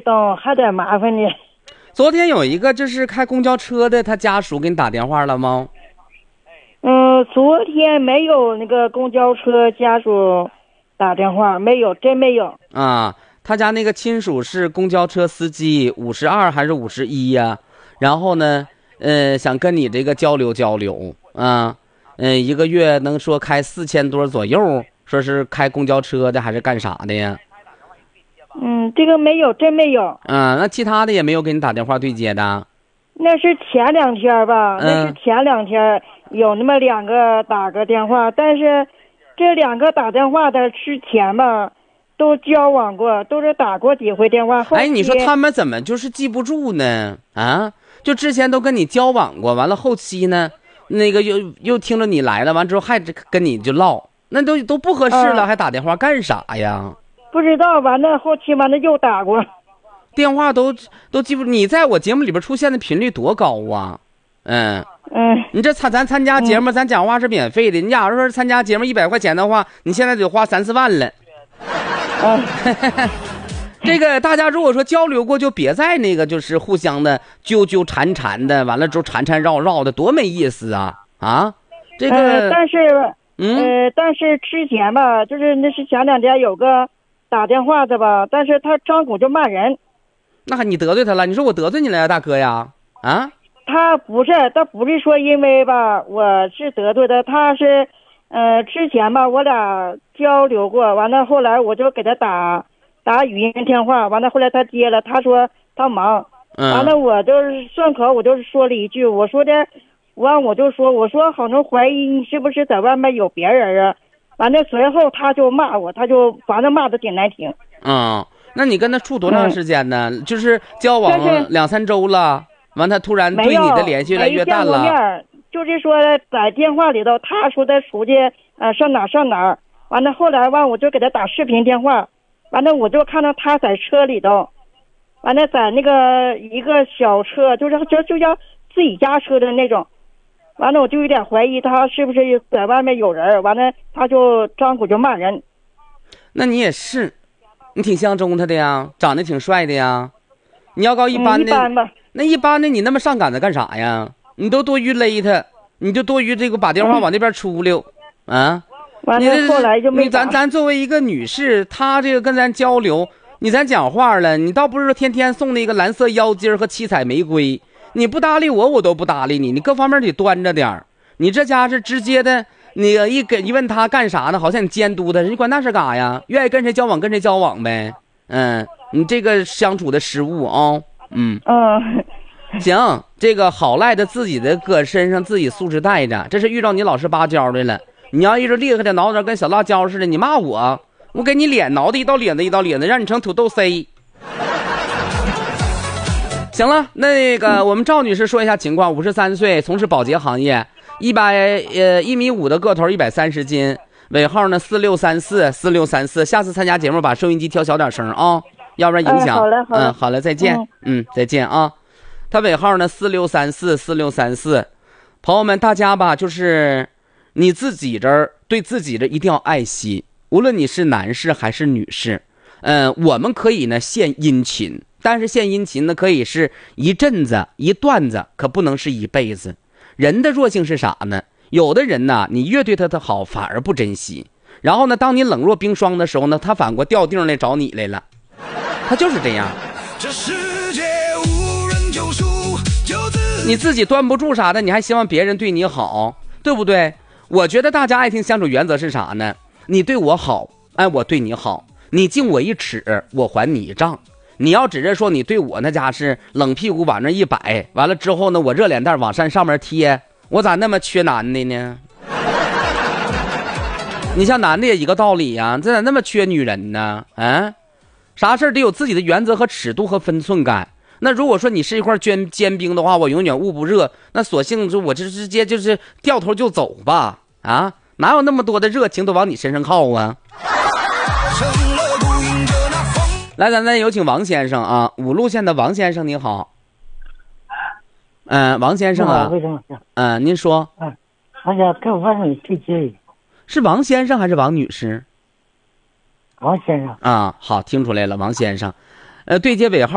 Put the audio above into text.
等还得麻烦呢。 昨天有一个就是开公交车的，他家属给你打电话了吗？ 昨天没有那个公交车家属打电话，没有，真没有。 啊，他家那个亲属是公交车司机，52还是51呀？然后呢，想跟你这个交流交流啊，一个月能说开4000多左右，说是开公交车的还是干啥的呀？ 这个没有，真没有。 那其他的也没有给你打电话对接的？ 那是前2天吧，那是前2天有那么2个打个电话，但是这2个打电话的之前吧，都交往过，都是打过几回电话。 哎，你说他们怎么就是记不住呢？啊，就之前都跟你交往过，完了后期呢，那个又听着你来了，完之后还跟你就唠，那都不合适了，还打电话干啥呀？ 不知道，完了后期完了又打过， 电话都记不住。你在我节目里边出现的频率多高啊？你这咱参加节目，咱讲话是免费的。你假如说参加节目100块钱的话，你现在得花3、4万了。这个大家如果说交流过，就别再那个就是互相的纠纠缠缠的，完了之后缠缠绕绕的，多没意思啊！啊，这个但是之前吧，就是那是前2天有个打电话的吧，但是他张口就骂人。 那你得罪他了？你说我得罪你了呀，大哥呀？啊？ 他不是说因为吧，我是得罪的，他是，之前吧，我俩交流过，完了后来我就给他打语音电话，完了后来他接了，他说他忙，完了我就是顺口我就是说了一句，我说好像怀疑你是不是在外面有别人啊，完了随后他就骂我，他就反正骂的挺难听。 那你跟他处多长时间呢？就是交往2、3周了。完，他突然对你的联系越来越淡了。 没见过面，就是说在电话里头，他说他出去上哪儿，完了后来我就给他打视频电话，完了我就看到他在车里头，完了在那个一个小车，就叫自己家车的那种，完了我就有点怀疑他是不是在外面有人，完了他就张口就骂人。 那你也是，你挺相中他的呀，长得挺帅的呀，你要搞一般的。 一般吧。 那一般的你那么上赶子干啥呀？你都多余勒他，你就多余这个把电话往那边出溜啊！ 完了后来就没打。 咱作为一个女士，她这个跟咱交流，咱讲话了，你倒不是说天天送那个蓝色腰巾和7彩玫瑰，你不搭理我都不搭理你，你各方面得端着点。你这家是直接的，你一问他干啥呢？好像你监督他，你管那是干啥呀？愿意跟谁交往跟谁交往呗。你这个相处的失误啊。行，这个好赖的自己的搁身上，自己素质带着。这是遇到你老实巴交的了。你要一直厉害的挠着跟小辣椒似的，你骂我给你脸挠的一道脸子一道脸子，让你成土豆丝。行了，那个我们赵女士说一下情况：53岁，从事保洁行业，1米5的个头，130斤，尾号呢46344634。下次参加节目把收音机调小点声啊。要不然影响。好嘞，再见。再见啊。他尾号呢46344634。朋友们，大家吧，就是你自己这儿对自己的一定要爱惜，无论你是男士还是女士。我们可以呢献殷勤，但是献殷勤呢可以是一阵子一段子，可不能是一辈子。人的弱性是啥呢？有的人呢，你越对他的好反而不珍惜，然后呢，当你冷若冰霜的时候呢，他反过掉腚来找你来了。他就是这样，这世界无人救赎，你自己端不住啥的，你还希望别人对你好，对不对？我觉得大家爱情相处原则是啥呢？你对我好，我对你好，你敬我1尺，我还你1丈。你要只是说你对我那家是冷屁股往那一摆，完了之后呢，我热脸蛋往上面贴，我咋那么缺男的呢？你像男的也一个道理呀，这咋那么缺女人呢？啥事得有自己的原则和尺度和分寸感。那如果说你是一块坚冰的话，我永远捂不热，那索性我这直接就是掉头就走吧。哪有那么多的热情都往你身上靠啊？来，咱有请王先生啊，五路县的王先生，你好。王先生啊，您说。 我想跟我问你对接一个。 是王先生还是王女士？ 王先生啊，好，听出来了，王先生。对接尾号